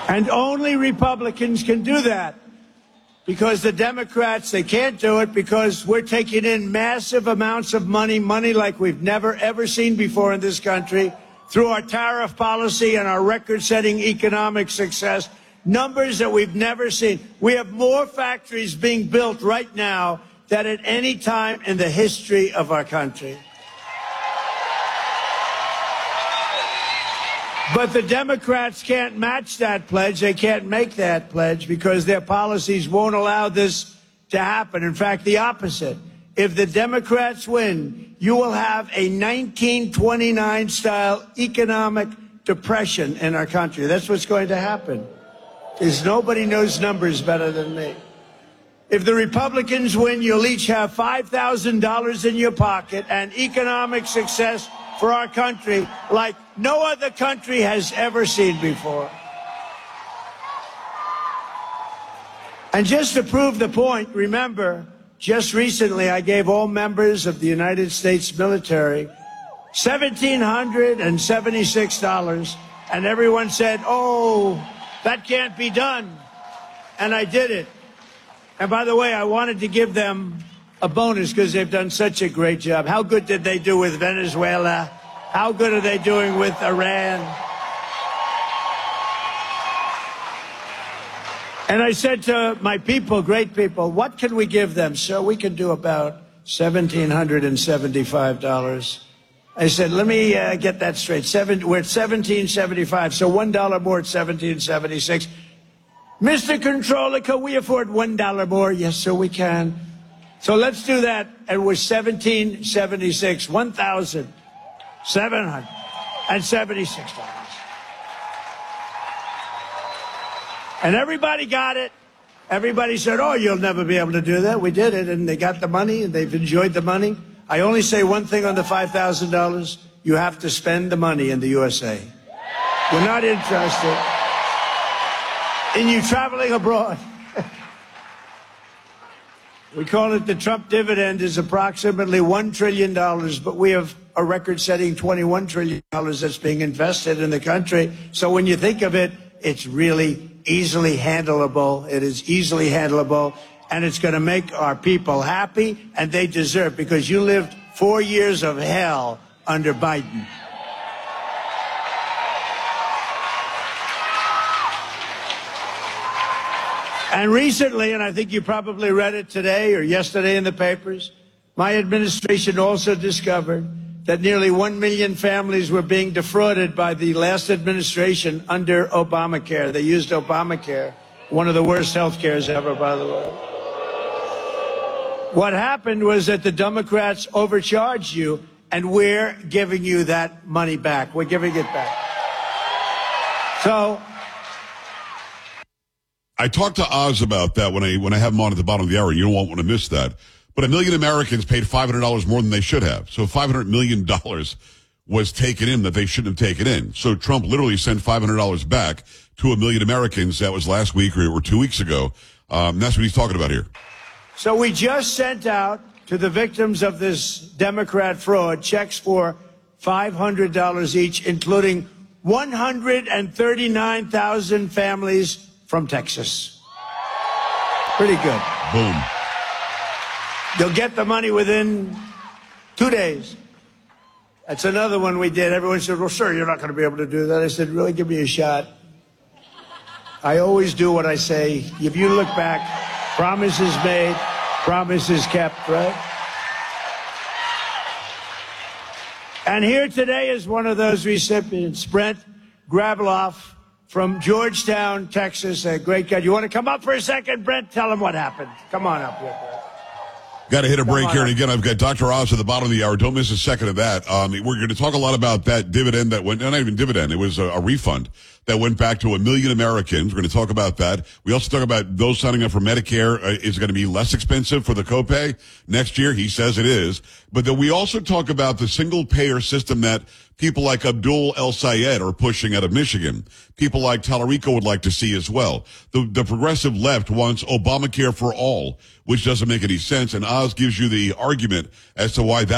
And only Republicans can do that, because the Democrats, they can't do it because we're taking in massive amounts of money like we've never, ever seen before in this country, through our tariff policy and our record-setting economic success, numbers that we've never seen. We have more factories being built right now than at any time in the history of our country. But the Democrats can't match that pledge. They can't make that pledge because their policies won't allow this to happen. In fact, the opposite. If the Democrats win, you will have a 1929-style economic depression in our country. That's what's going to happen. Because nobody knows numbers better than me. If the Republicans win, you'll each have $5,000 in your pocket and economic success for our country like no other country has ever seen before. And just to prove the point, remember, just recently I gave all members of the United States military $1,776, and everyone said, oh, that can't be done. And I did it. And by the way, I wanted to give them a bonus because they've done such a great job. How good did they do with Venezuela? How good are they doing with Iran? And I said to my people, great people, what can we give them? So we can do about $1,775. I said, let me get that straight. We're at $1,775, so $1 more at $1,776. Mr. Controller, can we afford $1 more? Yes, sir, we can. So let's do that. And we're $1,776, $1,776. And everybody got it. Everybody said, oh, you'll never be able to do that. We did it, and they got the money, and they've enjoyed the money. I only say one thing on the $5,000. You have to spend the money in the USA. We're not interested in you traveling abroad. We call it the Trump dividend, is approximately $1 trillion, but we have a record-setting $21 trillion that's being invested in the country. So when you think of it, it's really easily handleable. It is easily handleable, and it's going to make our people happy, and they deserve, because you lived 4 years of hell under Biden. And recently, and I think you probably read it today or yesterday in the papers, my administration also discovered that nearly 1 million families were being defrauded by the last administration under Obamacare. They used Obamacare, one of the worst health cares ever, by the way. What happened was that the Democrats overcharged you, and we're giving you that money back. We're giving it back. So I talked to Oz about that when I have him on at the bottom of the hour. You don't want to miss that. But 1 million Americans paid $500 more than they should have. So $500 million was taken in that they shouldn't have taken in. So Trump literally sent $500 back to 1 million Americans. That was last week or 2 weeks ago. That's what he's talking about here. So we just sent out to the victims of this Democrat fraud checks for $500 each, including 139,000 families from Texas. Pretty good. Boom. You'll get the money within 2 days. That's another one we did. Everyone said, well, sir, you're not going to be able to do that. I said, really, give me a shot. I always do what I say. If you look back, promises made, promises kept, right? And here today is one of those recipients, Brent Graveloff from Georgetown, Texas, a great guy. You want to come up for a second, Brent? Tell him what happened. Come on up here, Brent. Got to hit a break here. And again, I've got Dr. Oz at the bottom of the hour. Don't miss a second of that. We're going to talk a lot about that dividend that went, not even dividend. It was a refund that went back to 1 million Americans. We're going to talk about that. We also talk about those signing up for Medicare. Is it going to be less expensive for the copay next year? He says it is. But then we also talk about the single payer system that people like Abdul El Sayed are pushing out of Michigan. People like Tallarico would like to see as well. The progressive left wants Obamacare for all, which doesn't make any sense. And Oz gives you the argument as to why that